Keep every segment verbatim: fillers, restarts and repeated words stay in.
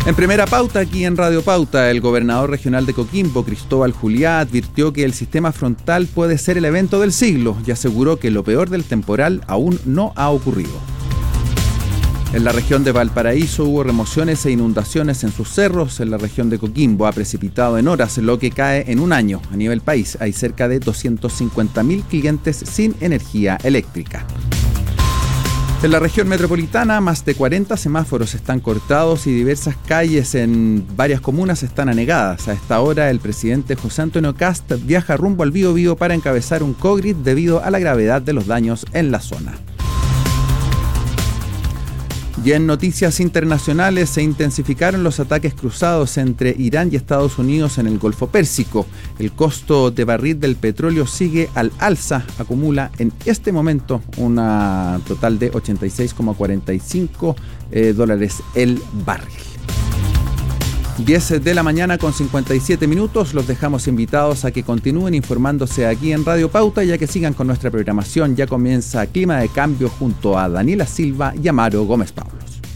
En primera pauta, aquí en Radio Pauta, el gobernador regional de Coquimbo, Cristóbal Juliá, advirtió que el sistema frontal puede ser el evento del siglo y aseguró que lo peor del temporal aún no ha ocurrido. En la región de Valparaíso hubo remociones e inundaciones en sus cerros. En la región de Coquimbo ha precipitado en horas lo que cae en un año. A nivel país hay cerca de doscientos cincuenta mil clientes sin energía eléctrica. En la región metropolitana, más de cuarenta semáforos están cortados y diversas calles en varias comunas están anegadas. A esta hora, el presidente José Antonio Kast viaja rumbo al Biobío para encabezar un COGRIT debido a la gravedad de los daños en la zona. Y en noticias internacionales, se intensificaron los ataques cruzados entre Irán y Estados Unidos en el Golfo Pérsico. El costo de barril del petróleo sigue al alza, acumula en este momento una total de ochenta y seis coma cuarenta y cinco eh, dólares el barril. diez de la mañana con cincuenta y siete minutos, los dejamos invitados a que continúen informándose aquí en Radio Pauta y a que sigan con nuestra programación. Ya comienza Clima de Cambio junto a Daniela Silva y Amaro Gómez Pablos.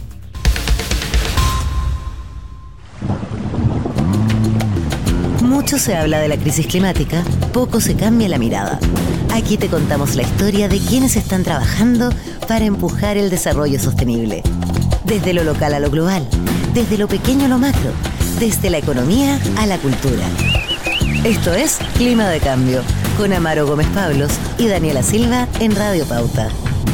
Mucho se habla de la crisis climática, poco se cambia la mirada. Aquí te contamos la historia de quienes están trabajando para empujar el desarrollo sostenible. Desde lo local a lo global, desde lo pequeño a lo macro, desde la economía a la cultura. Esto es Clima de Cambio, con Amaro Gómez Pablos y Daniela Silva en Radio Pauta.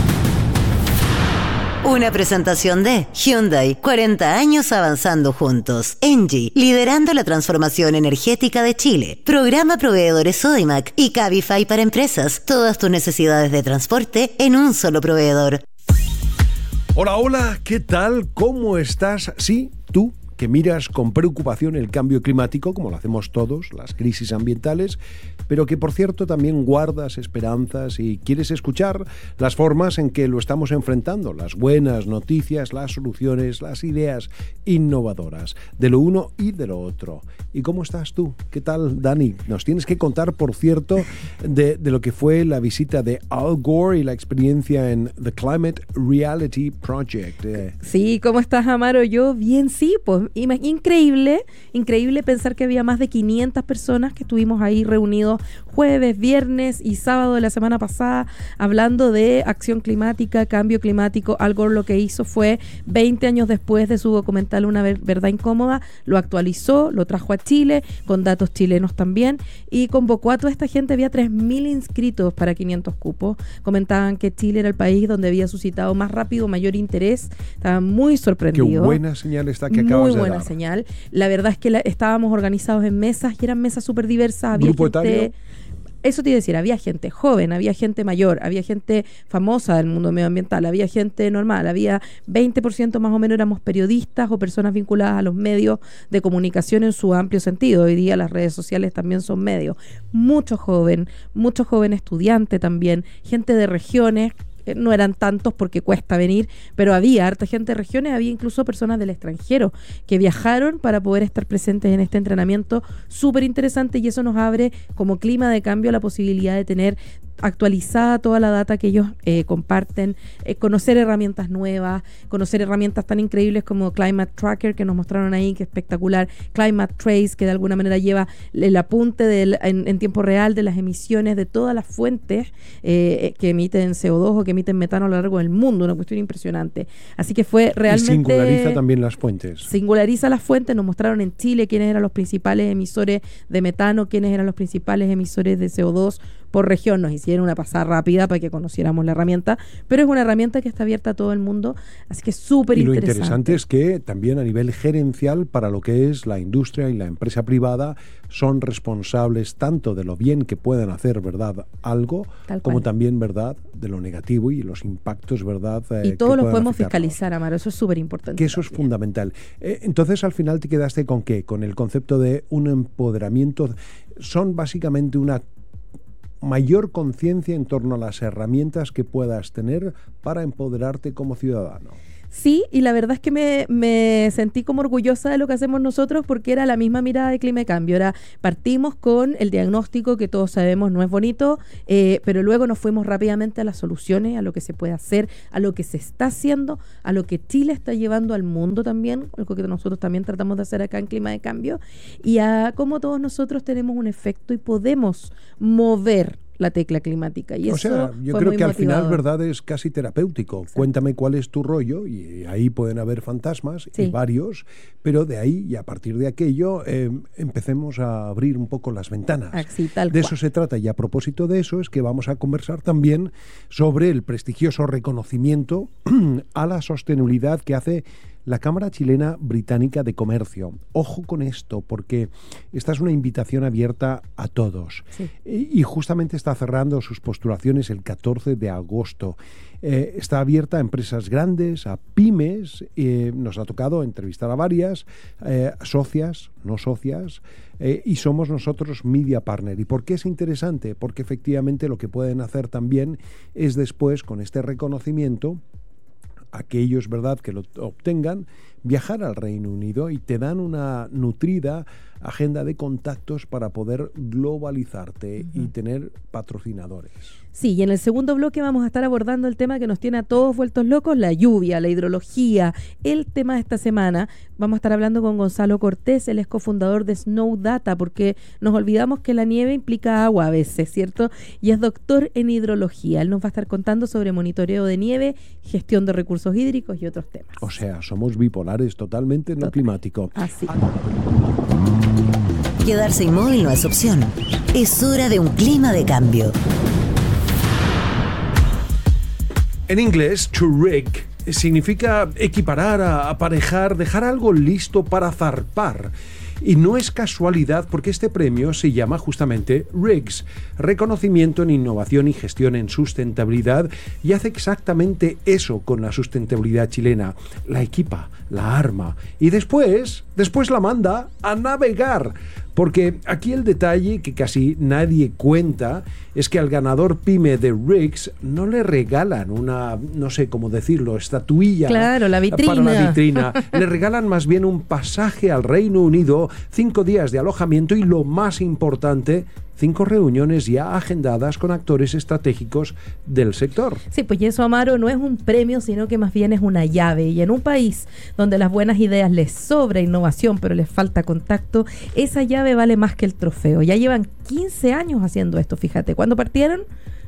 Una presentación de Hyundai, cuarenta años avanzando juntos. Engie, liderando la transformación energética de Chile. Programa Proveedores Sodimac y Cabify para empresas. Todas tus necesidades de transporte en un solo proveedor. Hola, hola, ¿qué tal? ¿Cómo estás? Sí, tú, que miras con preocupación el cambio climático, como lo hacemos todos, las crisis ambientales, pero que, por cierto, también guardas esperanzas y quieres escuchar las formas en que lo estamos enfrentando, las buenas noticias, las soluciones, las ideas innovadoras, de lo uno y de lo otro. ¿Y cómo estás tú? ¿Qué tal, Dani? Nos tienes que contar, por cierto, de, de lo que fue la visita de Al Gore y la experiencia en The Climate Reality Project. Eh. Sí, ¿cómo estás, Amaro? Yo bien, sí, pues increíble, increíble pensar que había más de quinientas personas que estuvimos ahí reunidos jueves, viernes y sábado de la semana pasada hablando de acción climática, cambio climático. Al Gore lo que hizo fue, veinte años después de su documental Una verdad incómoda, lo actualizó, lo trajo a Chile, con datos chilenos también, y convocó a toda esta gente. Había tres mil inscritos para quinientos cupos. Comentaban que Chile era el país donde había suscitado más rápido, mayor interés. Estaban muy sorprendidos. Qué buena señal está que acabas Muy de buena dar. señal. La verdad es que la, estábamos organizados en mesas y eran mesas súper diversas. Había ¿Grupo gente, etario? Eso te iba a decir, había gente joven, había gente mayor, había gente famosa del mundo medioambiental, había gente normal, había veinte por ciento más o menos éramos periodistas o personas vinculadas a los medios de comunicación en su amplio sentido. Hoy día las redes sociales también son medios. Mucho joven, mucho joven estudiante también, gente de regiones. No eran tantos porque cuesta venir, pero había harta gente de regiones, había incluso personas del extranjero que viajaron para poder estar presentes en este entrenamiento súper interesante, y eso nos abre como Clima de Cambio la posibilidad de tener actualizada toda la data que ellos eh, comparten, eh, conocer herramientas nuevas, conocer herramientas tan increíbles como Climate Tracker que nos mostraron ahí, que espectacular, Climate Trace, que de alguna manera lleva el apunte del, en, en tiempo real de las emisiones de todas las fuentes eh, que emiten C O dos o que emiten metano a lo largo del mundo, una cuestión impresionante. Así que fue realmente... Y singulariza también las fuentes. Singulariza las fuentes, nos mostraron en Chile quiénes eran los principales emisores de metano, quiénes eran los principales emisores de C O dos por región. Nos hicieron una pasada rápida para que conociéramos la herramienta, pero es una herramienta que está abierta a todo el mundo, así que es súper interesante. Y lo interesante es que también a nivel gerencial, para lo que es la industria y la empresa privada, son responsables tanto de lo bien que puedan hacer, ¿verdad?, algo, como también, ¿verdad?, de lo negativo y los impactos, ¿verdad?, eh, y todos que los podemos afectarnos. Fiscalizar, Amaro, eso es súper importante. Que eso también es fundamental. Eh, entonces, al final te quedaste con ¿qué? Con el concepto de un empoderamiento. Son básicamente una mayor conciencia en torno a las herramientas que puedas tener para empoderarte como ciudadano. Sí, y la verdad es que me, me sentí como orgullosa de lo que hacemos nosotros porque era la misma mirada de clima y cambio. Era, partimos con el diagnóstico que todos sabemos no es bonito, eh, pero luego nos fuimos rápidamente a las soluciones, a lo que se puede hacer, a lo que se está haciendo, a lo que Chile está llevando al mundo también, algo que nosotros también tratamos de hacer acá en Clima de Cambio, y a cómo todos nosotros tenemos un efecto y podemos mover la tecla climática. Y o eso sea, yo fue creo muy que al motivador. final, verdad, es casi terapéutico. Exacto. Cuéntame cuál es tu rollo, y ahí pueden haber fantasmas, sí. y varios, pero de ahí y a partir de aquello eh, empecemos a abrir un poco las ventanas. Así, tal de cual. eso se trata, y a propósito de eso es que vamos a conversar también sobre el prestigioso reconocimiento a la sostenibilidad que hace la Cámara Chilena Británica de Comercio. Ojo con esto, porque esta es una invitación abierta a todos. Sí. Y justamente está cerrando sus postulaciones el catorce de agosto. Eh, está abierta a empresas grandes, a pymes. Eh, nos ha tocado entrevistar a varias, eh, socias, no socias, eh, y somos nosotros media partner. ¿Y por qué es interesante? Porque efectivamente lo que pueden hacer también es después, con este reconocimiento, aquellos, ¿verdad?, que lo obtengan, viajar al Reino Unido, y te dan una nutrida agenda de contactos para poder globalizarte uh-huh. y tener patrocinadores. Sí, y en el segundo bloque vamos a estar abordando el tema que nos tiene a todos vueltos locos, la lluvia, la hidrología, el tema de esta semana. Vamos a estar hablando con Gonzalo Cortés, él es cofundador de Snow Data, porque nos olvidamos que la nieve implica agua a veces, ¿cierto? Y es doctor en hidrología. Él nos va a estar contando sobre monitoreo de nieve, gestión de recursos hídricos y otros temas. O sea, somos bipolares totalmente en Total. Lo climático. Así. Quedarse inmóvil no es opción. Es hora de un clima de cambio. En inglés, to rig significa equiparar, aparejar, dejar algo listo para zarpar. Y no es casualidad, porque este premio se llama justamente RIGS, Reconocimiento en Innovación y Gestión en Sustentabilidad, y hace exactamente eso con la sustentabilidad chilena. La equipa, la arma, y después, después la manda a navegar. Porque aquí el detalle que casi nadie cuenta es que al ganador PYME de RIGS no le regalan una, no sé cómo decirlo, estatuilla claro, la vitrina. para la vitrina. Le regalan más bien un pasaje al Reino Unido, cinco días de alojamiento y, lo más importante, cinco reuniones ya agendadas con actores estratégicos del sector. Sí, pues y eso, Amaro, no es un premio, sino que más bien es una llave. Y en un país donde las buenas ideas les sobra innovación, pero les falta contacto, esa llave vale más que el trofeo. Ya llevan quince años haciendo esto, fíjate. ¿Cuándo partieron?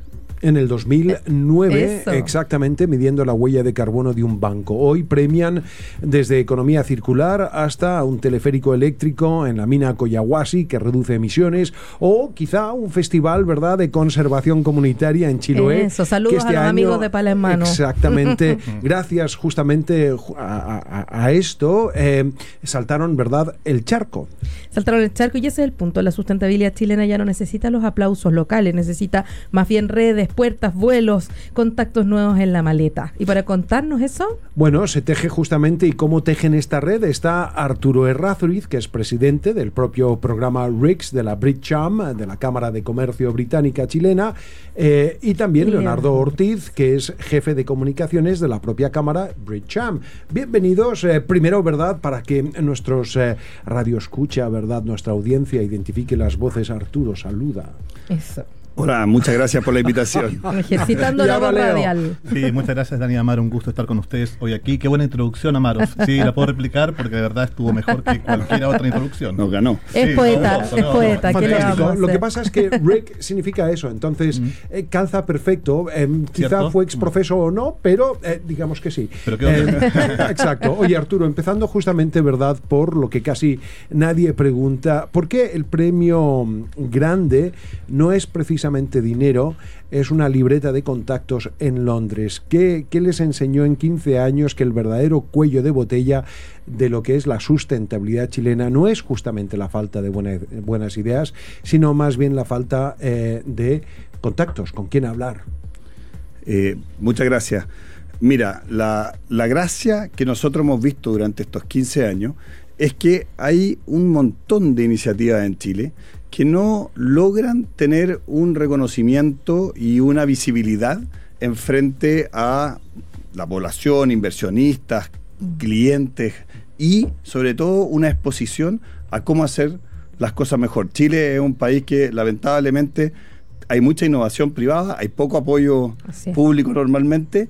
En el dos mil nueve, Eso. exactamente, midiendo la huella de carbono de un banco. Hoy premian desde economía circular hasta un teleférico eléctrico en la mina Collahuasi que reduce emisiones, o quizá un festival, ¿verdad?, de conservación comunitaria en Chiloé. Eso, saludos este a los año, amigos de Pala en Mano. Exactamente. Gracias justamente a, a, a esto, eh, saltaron, ¿verdad?, el charco. Saltaron el charco, y ese es el punto. La sustentabilidad chilena ya no necesita los aplausos locales, necesita más bien redes, puertas, vuelos, contactos nuevos en la maleta. Y para contarnos eso... Bueno, se teje justamente, y cómo tejen esta red está Arturo Errázuriz, que es presidente del propio programa RIGS de la BritCham, de la Cámara de Comercio Británica Chilena, eh, y también Bien. Leonardo Ortiz, que es jefe de comunicaciones de la propia Cámara BritCham. Bienvenidos, eh, primero, ¿verdad?, para que nuestros eh, radioescucha, ¿verdad?, nuestra audiencia identifique las voces. Arturo, saluda. Eso. Hola, muchas gracias por la invitación. Ejercitando la voz radial. Sí, muchas gracias, Dani y Amaro, un gusto estar con ustedes hoy aquí. Qué buena introducción, Amaro. Sí, la puedo replicar porque de verdad estuvo mejor que cualquier otra introducción. Nos ganó. Es sí, poeta, no, no, es no, poeta. No, ¿Qué le vamos a hacer? Lo que pasa es que RIG significa eso, entonces Mm. eh, calza perfecto. Eh, quizá ¿Cierto? fue exprofeso o no, pero eh, digamos que sí. Pero qué Eh, exacto. Oye, Arturo, empezando justamente, ¿verdad?, por lo que casi nadie pregunta, ¿por qué el premio grande no es precisamente dinero? Es una libreta de contactos en Londres. ¿Qué, qué les enseñó en quince años que el verdadero cuello de botella de lo que es la sustentabilidad chilena no es justamente la falta de buena, buenas ideas, sino más bien la falta eh, de contactos, con quién hablar? Eh, muchas gracias. Mira, la, la gracia que nosotros hemos visto durante estos quince años es que hay un montón de iniciativas en Chile que no logran tener un reconocimiento y una visibilidad en frente a la población, inversionistas, clientes y sobre todo una exposición a cómo hacer las cosas mejor. Chile es un país que lamentablemente hay mucha innovación privada, hay poco apoyo público normalmente,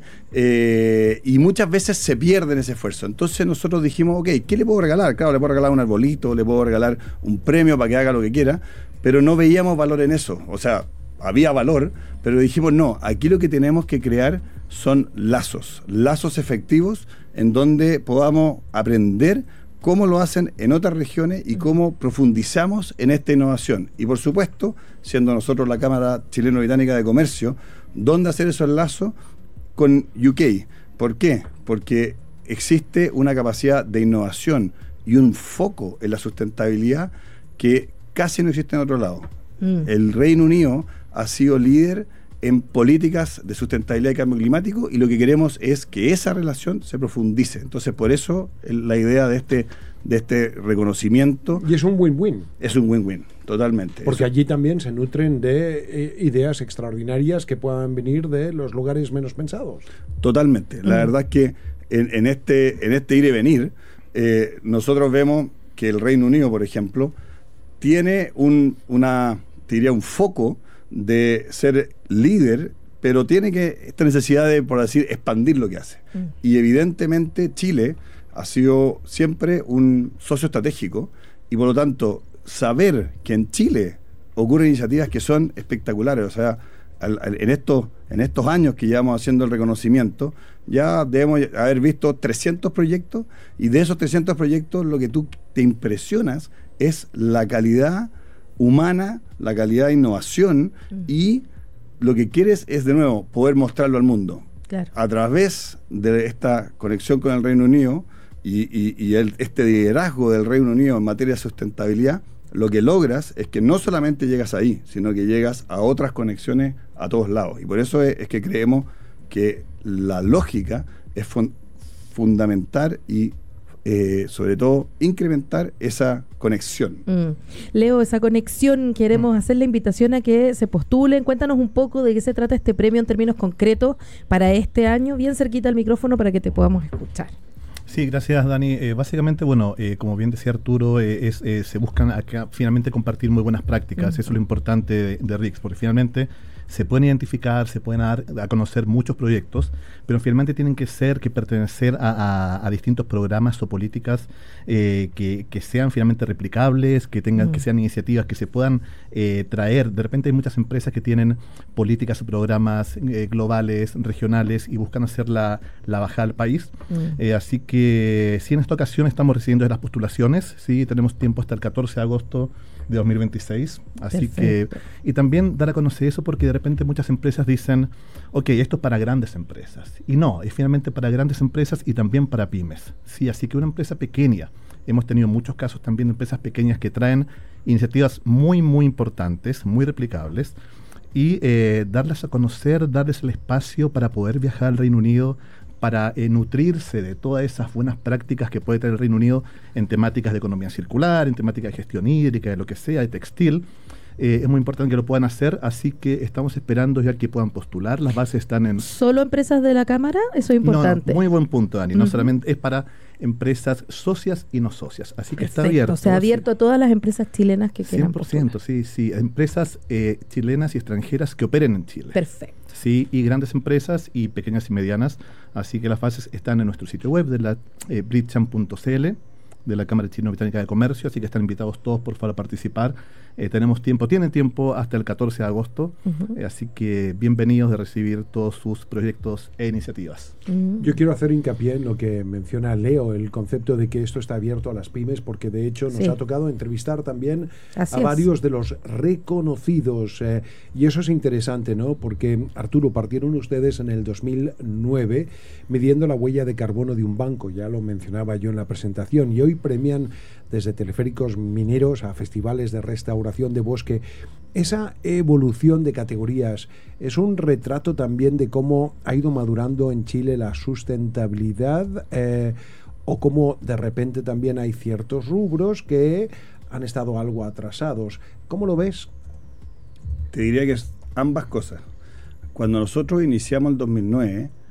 eh, y muchas veces se pierde en ese esfuerzo. Entonces nosotros dijimos, ok, ¿qué le puedo regalar? Claro, le puedo regalar un arbolito, le puedo regalar un premio para que haga lo que quiera, pero no veíamos valor en eso. O sea, había valor, pero dijimos, no, aquí lo que tenemos que crear son lazos, lazos efectivos en donde podamos aprender cómo lo hacen en otras regiones y cómo profundizamos en esta innovación. Y por supuesto, siendo nosotros la Cámara Chileno-Británica de Comercio, ¿dónde hacer esos lazos? Con U K. ¿Por qué? Porque existe una capacidad de innovación y un foco en la sustentabilidad que casi no existe en otro lado. Mm. El Reino Unido ha sido líder en políticas de sustentabilidad y cambio climático, y lo que queremos es que esa relación se profundice. Entonces, por eso el, la idea de este, de este reconocimiento... Y es un win-win. Es un win-win, totalmente. Porque eso. Allí también se nutren de eh, ideas extraordinarias que puedan venir de los lugares menos pensados. Totalmente. La mm. verdad es que en, en, este, en este ir y venir, eh, nosotros vemos que el Reino Unido, por ejemplo, tiene un, una, te diría, un foco de ser líder, pero tiene que esta necesidad de, por decir, expandir lo que hace. Mm. Y evidentemente Chile ha sido siempre un socio estratégico, y por lo tanto saber que en Chile ocurren iniciativas que son espectaculares. O sea, al, al, en, estos, en estos años que llevamos haciendo el reconocimiento, ya debemos haber visto trescientos proyectos, y de esos trescientos proyectos lo que tú te impresionas es la calidad humana, la calidad de innovación, mm. y lo que quieres es, de nuevo, poder mostrarlo al mundo. Claro. A través de esta conexión con el Reino Unido y, y, y el, este liderazgo del Reino Unido en materia de sustentabilidad, lo que logras es que no solamente llegas ahí, sino que llegas a otras conexiones a todos lados. Y por eso es, es que creemos que la lógica es fun- fundamental y Eh, sobre todo, incrementar esa conexión. Mm. Leo, esa conexión, queremos mm. hacer la invitación a que se postulen. Cuéntanos un poco de qué se trata este premio en términos concretos para este año, bien cerquita al micrófono para que te podamos escuchar. Sí, gracias, Dani. Eh, básicamente, bueno, eh, como bien decía Arturo, eh, es, eh, se buscan acá finalmente compartir muy buenas prácticas. Mm. Eso es lo importante de, de R I C S, porque finalmente se pueden identificar, se pueden dar a conocer muchos proyectos, pero finalmente tienen que ser, que pertenecer a, a, a distintos programas o políticas eh, que, que sean finalmente replicables, que tengan, mm. que sean iniciativas que se puedan eh, traer. De repente hay muchas empresas que tienen políticas o programas eh, globales, regionales, y buscan hacer la, la bajada al país. Mm. Eh, así que sí, en esta ocasión estamos recibiendo las postulaciones, sí, tenemos tiempo hasta el catorce de agosto de dos mil veintiséis, así Perfecto. que, y también dar a conocer eso porque de repente muchas empresas dicen, ok, esto es para grandes empresas, y no, es finalmente para grandes empresas y también para pymes, sí, así que una empresa pequeña, hemos tenido muchos casos también de empresas pequeñas que traen iniciativas muy, muy importantes, muy replicables, y eh, darlas a conocer, darles el espacio para poder viajar al Reino Unido, para eh, nutrirse de todas esas buenas prácticas que puede tener el Reino Unido en temáticas de economía circular, en temáticas de gestión hídrica, de lo que sea, de textil. Eh, es muy importante que lo puedan hacer, así que estamos esperando ya que puedan postular. Las bases están en... ¿Solo empresas de la Cámara? Eso es importante. No, muy buen punto, Dani. Uh-huh. No solamente es para empresas socias y no socias, así que Perfecto. Está abierto. O sea, abierto sí. a todas las empresas chilenas que quieran cien por ciento, postular. sí, sí. Empresas eh, chilenas y extranjeras que operen en Chile. Perfecto. Sí, y grandes empresas y pequeñas y medianas, así que las bases están en nuestro sitio web de la eh, britcham punto c l, de la Cámara Chileno-Británica de Comercio, así que están invitados todos por favor a participar. Eh, tenemos tiempo, tienen tiempo hasta el catorce de agosto, uh-huh. eh, así que bienvenidos de recibir todos sus proyectos e iniciativas. Uh-huh. Yo quiero hacer hincapié en lo que menciona Leo, el concepto de que esto está abierto a las pymes, porque de hecho nos sí. ha tocado entrevistar también Así a es. varios de los reconocidos, eh, y eso es interesante, ¿no? Porque, Arturo, partieron ustedes en el dos mil nueve midiendo la huella de carbono de un banco, ya lo mencionaba yo en la presentación, y hoy premian desde teleféricos mineros a festivales de restauración de bosque. Esa evolución de categorías es un retrato también de cómo ha ido madurando en Chile la sustentabilidad, eh, o cómo de repente también hay ciertos rubros que han estado algo atrasados. ¿Cómo lo ves? Te diría que es ambas cosas. Cuando nosotros iniciamos el dos mil nueve,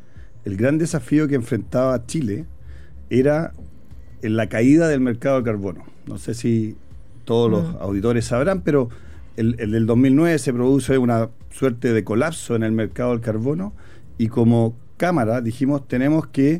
el gran desafío que enfrentaba Chile era en la caída del mercado de carbono. No sé si todos mm. los auditores sabrán, pero el, el del dos mil nueve se produce una suerte de colapso en el mercado del carbono y como Cámara dijimos tenemos que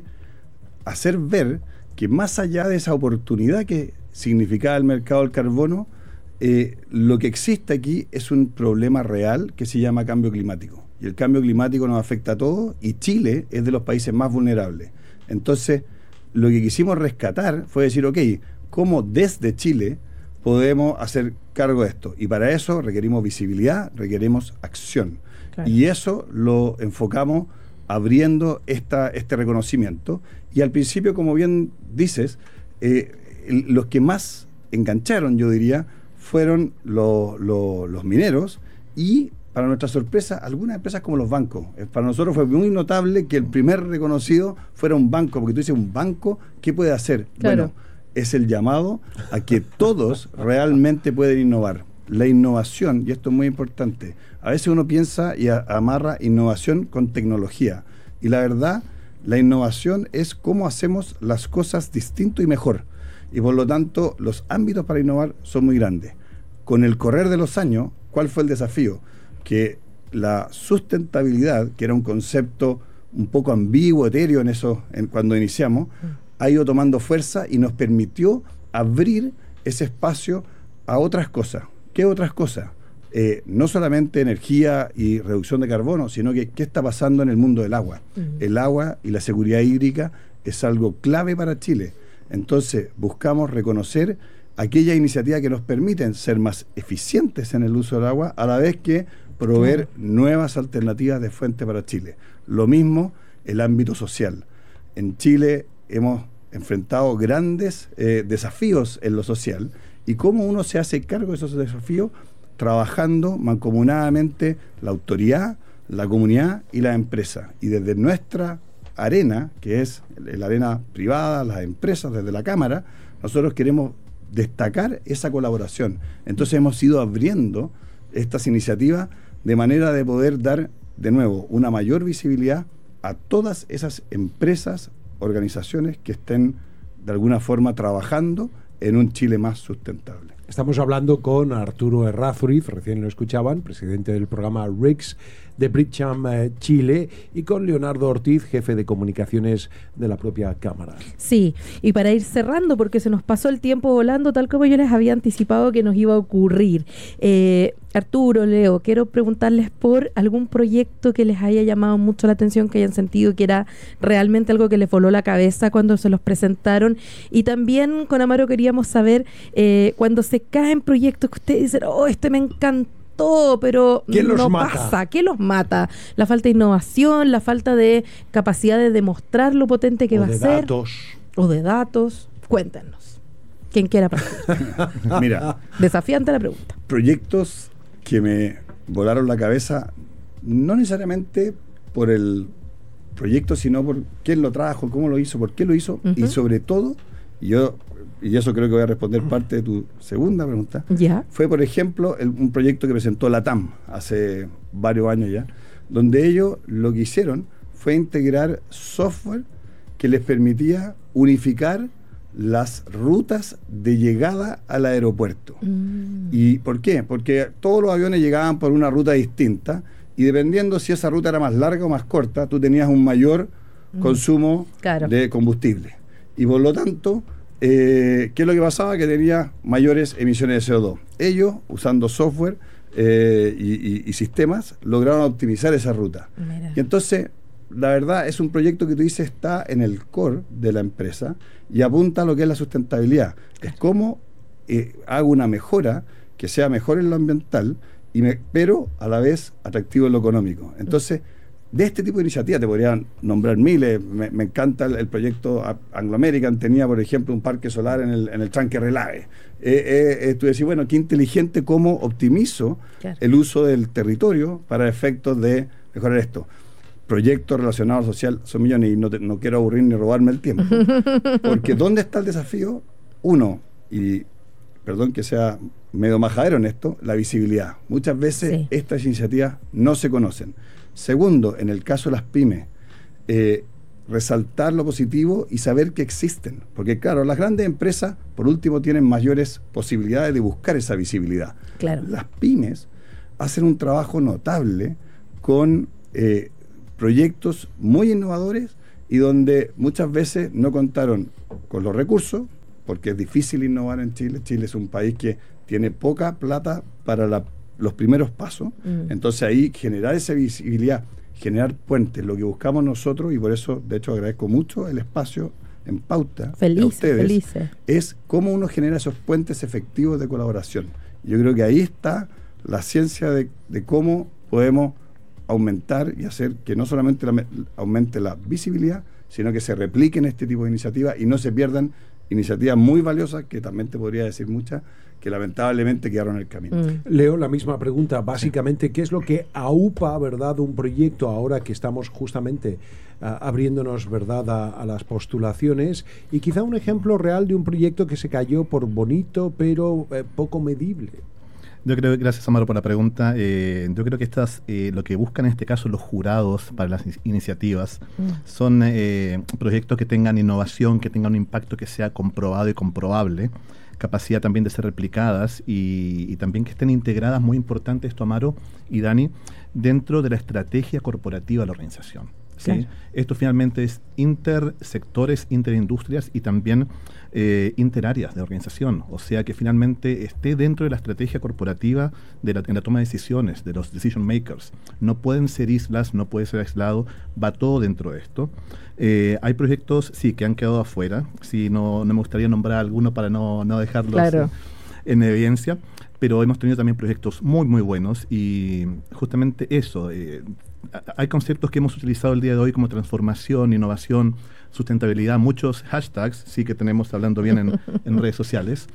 hacer ver que más allá de esa oportunidad que significaba el mercado del carbono, eh, lo que existe aquí es un problema real que se llama cambio climático. Y el cambio climático nos afecta a todos y Chile es de los países más vulnerables. Entonces, lo que quisimos rescatar fue decir, ok, ¿cómo desde Chile podemos hacer cargo de esto? Y para eso requerimos visibilidad, requerimos acción. Claro. Y eso lo enfocamos abriendo esta, este reconocimiento. Y al principio, como bien dices, eh, el, los que más engancharon, yo diría, fueron lo, lo, los mineros y, para nuestra sorpresa, algunas empresas como los bancos. Eh, para nosotros fue muy notable que el primer reconocido fuera un banco, porque tú dices, ¿un banco qué puede hacer? Claro. Bueno, es el llamado a que todos realmente pueden innovar. La innovación, y esto es muy importante, a veces uno piensa y a, amarra innovación con tecnología, y la verdad, la innovación es cómo hacemos las cosas distinto y mejor, y por lo tanto los ámbitos para innovar son muy grandes. Con el correr de los años, ¿cuál fue el desafío? Que la sustentabilidad, que era un concepto un poco ambiguo, etéreo en eso, en, cuando iniciamos, ha ido tomando fuerza y nos permitió abrir ese espacio a otras cosas. ¿Qué otras cosas? Eh, no solamente energía y reducción de carbono, sino que qué está pasando en el mundo del agua. Uh-huh. El agua y la seguridad hídrica es algo clave para Chile. Entonces, buscamos reconocer aquellas iniciativas que nos permiten ser más eficientes en el uso del agua, a la vez que proveer uh-huh. nuevas alternativas de fuente para Chile. Lo mismo el ámbito social. En Chile hemos enfrentado grandes eh, desafíos en lo social, y cómo uno se hace cargo de esos desafíos trabajando mancomunadamente la autoridad, la comunidad y la empresa. Y desde nuestra arena, que es la arena privada, las empresas, desde la Cámara, nosotros queremos destacar esa colaboración. Entonces hemos ido abriendo estas iniciativas de manera de poder dar, de nuevo, una mayor visibilidad a todas esas empresas, organizaciones que estén de alguna forma trabajando en un Chile más sustentable. Estamos hablando con Arturo Errázuriz, recién lo escuchaban, presidente del programa R I C S de Bridgecham eh, Chile, y con Leonardo Ortiz, jefe de comunicaciones de la propia Cámara. Sí, y para ir cerrando, porque se nos pasó el tiempo volando, tal como yo les había anticipado que nos iba a ocurrir. Eh, Arturo, Leo, quiero preguntarles por algún proyecto que les haya llamado mucho la atención, que hayan sentido que era realmente algo que les voló la cabeza cuando se los presentaron. Y también con Amaro queríamos saber, eh, cuando se caen proyectos que ustedes dicen, oh, este me encantó, pero no pasa, ¿qué los mata? La falta de innovación, la falta de capacidad de demostrar lo potente que va a ser. O de datos. O de datos. Cuéntenos. Quien quiera partir. Mira. Desafiante la pregunta. Proyectos que me volaron la cabeza, no necesariamente por el proyecto, sino por quién lo trajo, cómo lo hizo, por qué lo hizo, uh-huh. y sobre todo, y yo y eso creo que voy a responder parte de tu segunda pregunta, ¿ya? Fue, por ejemplo, el, un proyecto que presentó la T A M hace varios años ya, donde ellos lo que hicieron fue integrar software que les permitía unificar las rutas de llegada al aeropuerto. Mm. ¿Y por qué? Porque todos los aviones llegaban por una ruta distinta, y dependiendo si esa ruta era más larga o más corta, tú tenías un mayor mm. consumo claro. de combustible. Y por lo tanto, eh, ¿qué es lo que pasaba? Que tenía mayores emisiones de C O dos. Ellos, usando software eh, y, y, y sistemas, lograron optimizar esa ruta. Mira. Y entonces, la verdad, es un proyecto que tú dices está en el core de la empresa y apunta a lo que es la sustentabilidad. Es cómo eh, hago una mejora que sea mejor en lo ambiental, y me, pero a la vez atractivo en lo económico. Entonces, de este tipo de iniciativas te podrían nombrar miles. Me, me encanta el, el proyecto Anglo American, tenía, por ejemplo, un parque solar en el, en el tranque Relave. Eh, eh, tú decís, bueno, qué inteligente cómo optimizo claro. el uso del territorio para efectos de mejorar esto. Proyectos relacionados al social son millones, y no, te, no quiero aburrir ni robarme el tiempo. Porque ¿dónde está el desafío? Uno, y perdón que sea medio majadero en esto, la visibilidad. Muchas veces sí. estas iniciativas no se conocen. Segundo, en el caso de las pymes, eh, resaltar lo positivo y saber que existen. Porque claro, las grandes empresas, por último, tienen mayores posibilidades de buscar esa visibilidad. Claro. Las pymes hacen un trabajo notable con eh, proyectos muy innovadores y donde muchas veces no contaron con los recursos, porque es difícil innovar en Chile. Chile es un país que tiene poca plata para la, los primeros pasos. Mm. Entonces ahí generar esa visibilidad, generar puentes, lo que buscamos nosotros, y por eso de hecho agradezco mucho el espacio en Pauta felices, a ustedes, felices. Es cómo uno genera esos puentes efectivos de colaboración. Yo creo que ahí está la ciencia de, de cómo podemos aumentar y hacer que no solamente la, aumente la visibilidad, sino que se repliquen este tipo de iniciativas y no se pierdan iniciativas muy valiosas, que también te podría decir muchas, que lamentablemente quedaron en el camino. Mm. Leo, la misma pregunta, básicamente, ¿qué es lo que aupa, verdad, un proyecto ahora que estamos justamente uh, abriéndonos, verdad, a, a las postulaciones? Y quizá un ejemplo real de un proyecto que se cayó por bonito, pero eh, poco medible. Yo creo, gracias Amaro por la pregunta, eh, yo creo que estas, eh, lo que buscan en este caso los jurados para las iniciativas mm. son eh, proyectos que tengan innovación, que tengan un impacto que sea comprobado y comprobable, capacidad también de ser replicadas y, y también que estén integradas, muy importante esto Amaro y Dani, dentro de la estrategia corporativa de la organización. ¿Sí? Claro. Esto finalmente es intersectores, interindustrias y también eh, interáreas de organización, o sea que finalmente esté dentro de la estrategia corporativa de la, en la toma de decisiones de los decision makers. No pueden ser islas, no puede ser aislado, va todo dentro de esto. Eh, hay proyectos, sí, que han quedado afuera, sí, no, no me gustaría nombrar alguno para no, no dejarlos claro. en, en evidencia, pero hemos tenido también proyectos muy, muy buenos y justamente eso, eh, hay conceptos que hemos utilizado el día de hoy como transformación, innovación, sustentabilidad, muchos hashtags, sí que tenemos hablando bien en, en redes sociales.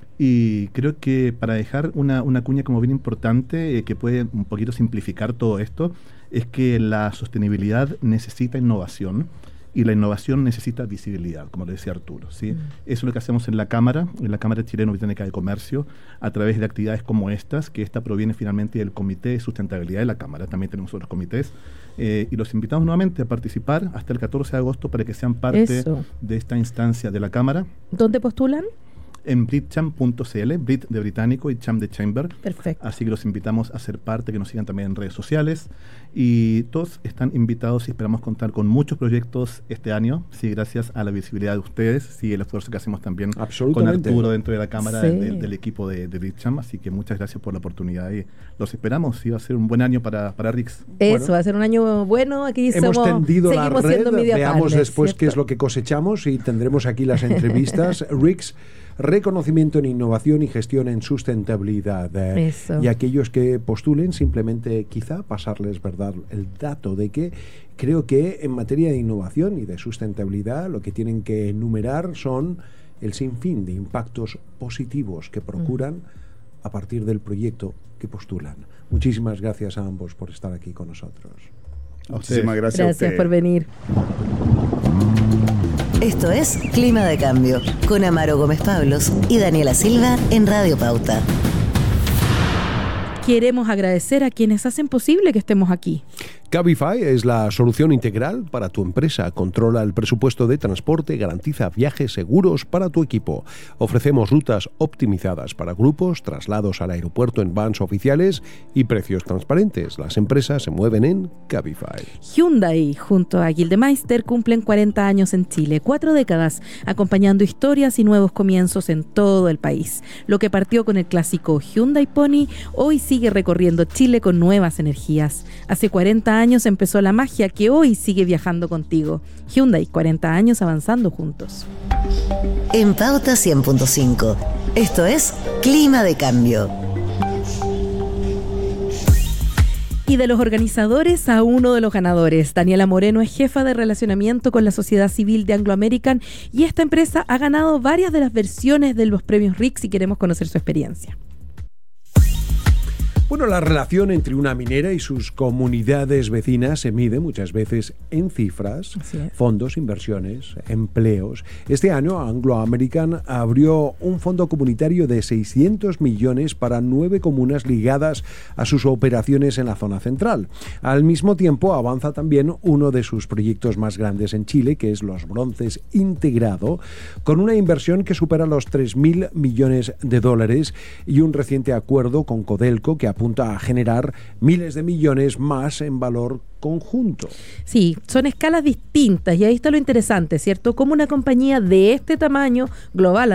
Y creo que para dejar una, una cuña como bien importante, eh, que puede un poquito simplificar todo esto, es que la sostenibilidad necesita innovación y la innovación necesita visibilidad, como le decía Arturo, ¿sí? Mm. Eso es lo que hacemos en la Cámara, en la Cámara Chileno-Británica de Comercio, a través de actividades como estas, que esta proviene finalmente del Comité de Sustentabilidad de la Cámara. También tenemos otros comités. Eh, y los invitamos nuevamente a participar hasta el catorce de agosto para que sean parte Eso. de esta instancia de la Cámara. ¿Dónde postulan? En britcham punto c l, Brit de británico y Cham de Chamber. Perfecto. Así que los invitamos a ser parte, que nos sigan también en redes sociales. Y todos están invitados y esperamos contar con muchos proyectos este año, sí, gracias a la visibilidad de ustedes, sí, el esfuerzo que hacemos también con Arturo dentro de la Cámara sí. de, del equipo de, de Britcham. Así que muchas gracias por la oportunidad y los esperamos. Sí, va a ser un buen año para, para R I X. Eso, bueno, va a ser un año bueno. Aquí hemos somos, tendido la red, veamos partners, después ¿cierto? qué es lo que cosechamos y tendremos aquí las entrevistas. R I X, reconocimiento en innovación y gestión en sustentabilidad. Eh, y aquellos que postulen, simplemente quizá pasarles, verdad, el dato de que creo que en materia de innovación y de sustentabilidad lo que tienen que enumerar son el sinfín de impactos positivos que procuran a partir del proyecto que postulan. Muchísimas gracias a ambos por estar aquí con nosotros. Muchísimas gracias. Gracias por venir. Esto es Clima de Cambio, con Amaro Gómez Pablos y Daniela Silva en Radio Pauta. Queremos agradecer a quienes hacen posible que estemos aquí. Cabify es la solución integral para tu empresa. Controla el presupuesto de transporte, garantiza viajes seguros para tu equipo. Ofrecemos rutas optimizadas para grupos, traslados al aeropuerto en vans oficiales y precios transparentes. Las empresas se mueven en Cabify. Hyundai, junto a Gildemeister, cumplen cuarenta años en Chile, cuatro décadas, acompañando historias y nuevos comienzos en todo el país. Lo que partió con el clásico Hyundai Pony, hoy sigue recorriendo Chile con nuevas energías. Hace cuarenta años empezó la magia que hoy sigue viajando contigo. Hyundai, cuarenta años avanzando juntos. En Pauta cien punto cinco, esto es Clima de Cambio. Y de los organizadores a uno de los ganadores. Daniela Moreno es jefa de relacionamiento con la sociedad civil de Anglo American y esta empresa ha ganado varias de las versiones de los premios R I C S y queremos conocer su experiencia. Bueno, la relación entre una minera y sus comunidades vecinas se mide muchas veces en cifras, fondos, inversiones, empleos. Este año Anglo American abrió un fondo comunitario de seiscientos millones para nueve comunas ligadas a sus operaciones en la zona central. Al mismo tiempo avanza también uno de sus proyectos más grandes en Chile, que es Los Bronces Integrado, con una inversión que supera los tres mil millones de dólares y un reciente acuerdo con Codelco que apunta a generar miles de millones más en valor conjunto. Sí, son escalas distintas y ahí está lo interesante, ¿cierto? Como una compañía de este tamaño global,